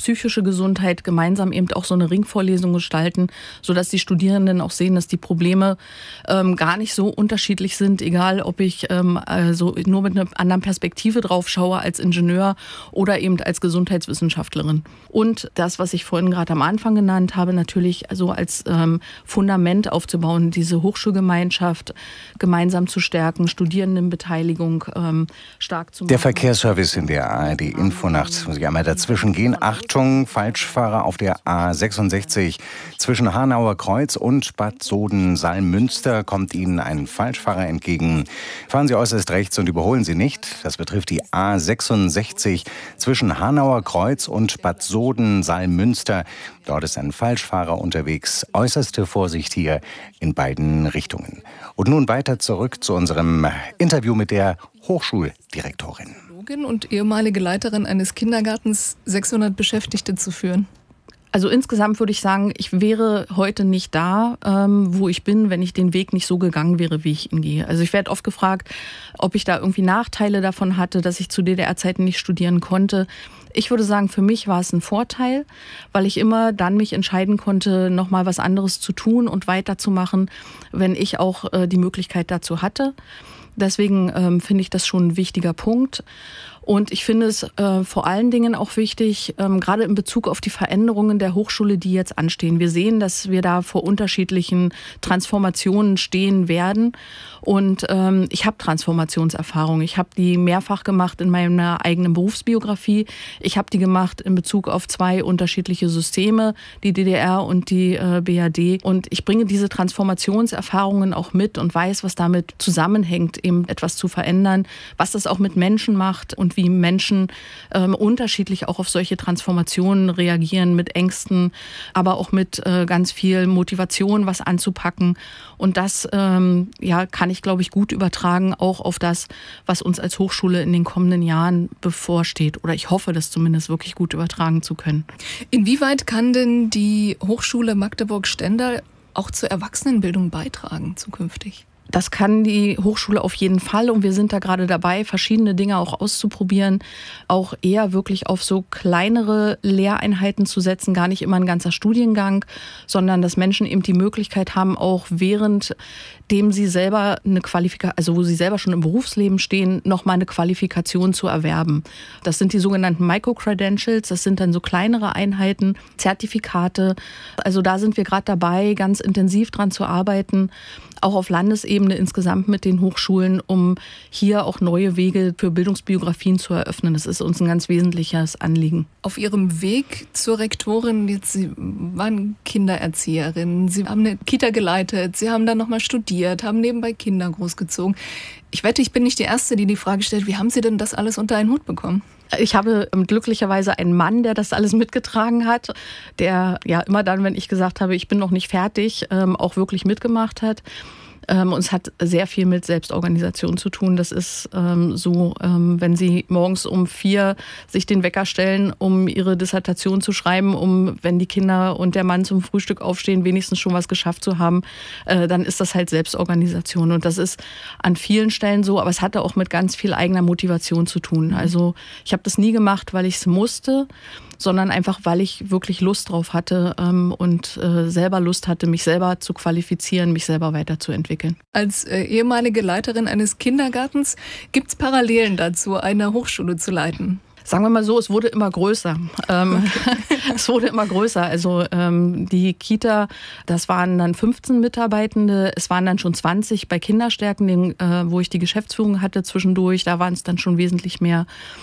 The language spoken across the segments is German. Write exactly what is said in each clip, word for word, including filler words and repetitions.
psychische Gesundheit gemeinsam eben auch so eine Ringvorlesung gestalten, sodass die Studierenden auch sehen, dass die Probleme ähm, gar nicht so unterschiedlich sind, egal ob ich ähm, also nur mit einer anderen Perspektive drauf schaue als Ingenieur oder eben als Gesundheitswissenschaftlerin. Und das, was ich vorhin gerade am Anfang genannt habe, natürlich also als ähm, Fundament aufzubauen, diese Hochschulgemeinschaft gemeinsam zu stärken, Studierendenbeteiligung ähm, stark zu machen. Der Verkehrsservice in der A R D-Infonacht. Muss ich einmal dazwischen gehen. Achtung, Falschfahrer auf der A sechsundsechzig. Zwischen Hanauer Kreuz und Bad Soden-Salmünster kommt Ihnen ein Falschfahrer entgegen. Fahren Sie äußerst rechts und überholen Sie nicht. Das betrifft die A sechsundsechzig zwischen Hanauer Kreuz und Bad Soden-Salmünster. Dort ist ein Falschfahrer unterwegs. Äußerste Vorsicht hier in beiden Richtungen. Und nun weiter zurück zu unserem Interview mit der Hochschuldirektorin. Und ehemalige Leiterin eines Kindergartens, sechshundert Beschäftigte zu führen. Also insgesamt würde ich sagen, ich wäre heute nicht da, ähm, wo ich bin, wenn ich den Weg nicht so gegangen wäre, wie ich ihn gehe. Also ich werde oft gefragt, ob ich da irgendwie Nachteile davon hatte, dass ich zu D D R-Zeiten nicht studieren konnte. Ich würde sagen, für mich war es ein Vorteil, weil ich immer dann mich entscheiden konnte, nochmal was anderes zu tun und weiterzumachen, wenn ich auch äh, die Möglichkeit dazu hatte. Deswegen ähm, finde ich das schon ein wichtiger Punkt. Und ich finde es äh, vor allen Dingen auch wichtig, ähm, gerade in Bezug auf die Veränderungen der Hochschule, die jetzt anstehen. Wir sehen, dass wir da vor unterschiedlichen Transformationen stehen werden. Und ähm, ich habe Transformationserfahrung. Ich habe die mehrfach gemacht in meiner eigenen Berufsbiografie. Ich habe die gemacht in Bezug auf zwei unterschiedliche Systeme, die D D R und die äh, B R D. Und ich bringe diese Transformationserfahrungen auch mit und weiß, was damit zusammenhängt, eben etwas zu verändern, was das auch mit Menschen macht und wie Menschen ähm, unterschiedlich auch auf solche Transformationen reagieren, mit Ängsten, aber auch mit äh, ganz viel Motivation, was anzupacken. Und das ähm, ja, kann ich, glaube ich, gut übertragen, auch auf das, was uns als Hochschule in den kommenden Jahren bevorsteht. Oder ich hoffe, das zumindest wirklich gut übertragen zu können. Inwieweit kann denn die Hochschule Magdeburg-Stendal auch zur Erwachsenenbildung beitragen zukünftig? Das kann die Hochschule auf jeden Fall und wir sind da gerade dabei, verschiedene Dinge auch auszuprobieren, auch eher wirklich auf so kleinere Lehreinheiten zu setzen, gar nicht immer ein ganzer Studiengang, sondern dass Menschen eben die Möglichkeit haben, auch während dem sie selber eine Qualifikation, also wo sie selber schon im Berufsleben stehen, nochmal eine Qualifikation zu erwerben. Das sind die sogenannten Micro-Credentials, das sind dann so kleinere Einheiten, Zertifikate. Also da sind wir gerade dabei, ganz intensiv dran zu arbeiten, auch auf Landesebene insgesamt mit den Hochschulen, um hier auch neue Wege für Bildungsbiografien zu eröffnen. Das ist uns ein ganz wesentliches Anliegen. Auf Ihrem Weg zur Rektorin, jetzt, Sie waren Kindererzieherin, Sie haben eine Kita geleitet, Sie haben dann nochmal studiert, haben nebenbei Kinder großgezogen. Ich wette, ich bin nicht die Erste, die die Frage stellt, wie haben Sie denn das alles unter einen Hut bekommen? Ich habe glücklicherweise einen Mann, der das alles mitgetragen hat, der ja immer dann, wenn ich gesagt habe, ich bin noch nicht fertig, auch wirklich mitgemacht hat. Ähm, und es hat sehr viel mit Selbstorganisation zu tun. Das ist ähm, so, ähm, wenn Sie morgens um vier sich den Wecker stellen, um Ihre Dissertation zu schreiben, um, wenn die Kinder und der Mann zum Frühstück aufstehen, wenigstens schon was geschafft zu haben, äh, dann ist das halt Selbstorganisation. Und das ist an vielen Stellen so, aber es hatte auch mit ganz viel eigener Motivation zu tun. Also ich habe das nie gemacht, weil ich es musste, sondern einfach, weil ich wirklich Lust drauf hatte ähm, und äh, selber Lust hatte, mich selber zu qualifizieren, mich selber weiterzuentwickeln. Als äh, ehemalige Leiterin eines Kindergartens, gibt es Parallelen dazu, eine Hochschule zu leiten? Sagen wir mal so, es wurde immer größer. Ähm, es wurde immer größer. Also ähm, die Kita, das waren dann fünfzehn Mitarbeitende, es waren dann schon zwanzig bei Kinderstärken, den, äh, wo ich die Geschäftsführung hatte zwischendurch, da waren es dann schon wesentlich mehr.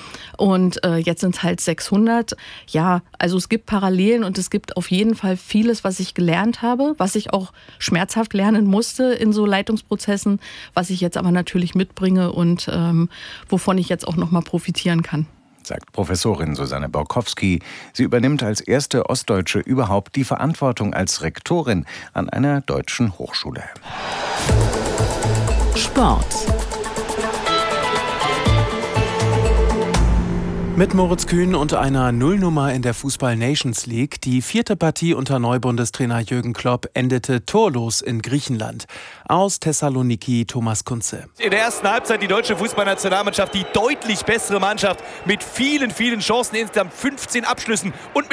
Und äh, jetzt sind es halt sechshundert. Ja, also es gibt Parallelen und es gibt auf jeden Fall vieles, was ich gelernt habe, was ich auch schmerzhaft lernen musste in so Leitungsprozessen, was ich jetzt aber natürlich mitbringe und ähm, wovon ich jetzt auch nochmal profitieren kann. Sagt Professorin Susanne Borkowski. Sie übernimmt als erste Ostdeutsche überhaupt die Verantwortung als Rektorin an einer deutschen Hochschule. Sport. Mit Moritz Kühn und einer Nullnummer in der Fußball-Nations League. Die vierte Partie unter Neubundestrainer Jürgen Klopp endete torlos in Griechenland. Aus Thessaloniki Thomas Kunze. In der ersten Halbzeit die deutsche Fußballnationalmannschaft, die deutlich bessere Mannschaft mit vielen, vielen Chancen, insgesamt fünfzehn Abschlüssen und